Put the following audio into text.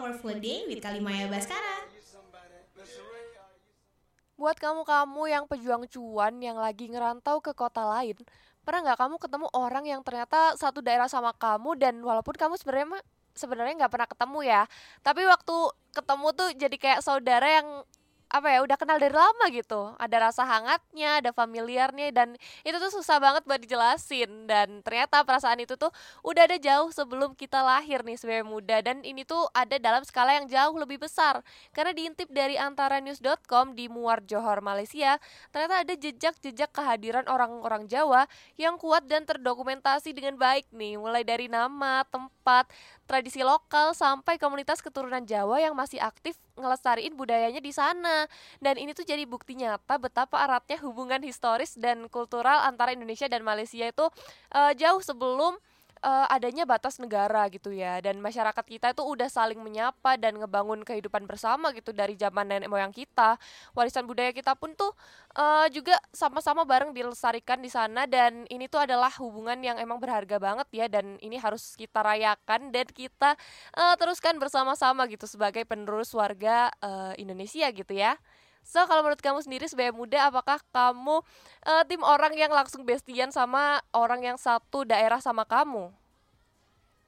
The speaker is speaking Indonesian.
Powerful Day with Kalimaya Baskara. Buat kamu-kamu yang pejuang cuan yang lagi ngerantau ke kota lain, pernah nggak kamu ketemu orang yang ternyata satu daerah sama kamu dan walaupun kamu sebenarnya nggak pernah ketemu ya, tapi waktu ketemu tuh jadi kayak saudara yang apa ya udah kenal dari lama gitu, ada rasa hangatnya, ada familiarnya dan itu tuh susah banget buat dijelasin dan ternyata perasaan itu tuh udah ada jauh sebelum kita lahir nih sebagai muda dan ini tuh ada dalam skala yang jauh lebih besar karena diintip dari antaranews.com di Muar Johor Malaysia ternyata ada jejak-jejak kehadiran orang-orang Jawa yang kuat dan terdokumentasi dengan baik nih mulai dari nama, tempat, tradisi lokal sampai komunitas keturunan Jawa yang masih aktif ngelestariin budayanya di sana. Dan ini tuh jadi bukti nyata betapa eratnya hubungan historis dan kultural antara Indonesia dan Malaysia itu jauh sebelum adanya batas negara gitu ya. Dan masyarakat kita itu udah saling menyapa dan ngebangun kehidupan bersama gitu dari zaman nenek moyang kita. Warisan budaya kita pun tuh juga sama-sama bareng dilestarikan di sana dan ini tuh adalah hubungan yang emang berharga banget ya dan ini harus kita rayakan dan kita teruskan bersama-sama gitu sebagai penerus warga Indonesia gitu ya. So kalau menurut kamu sendiri sebagai muda apakah kamu tim orang yang langsung bestian sama orang yang satu daerah sama kamu?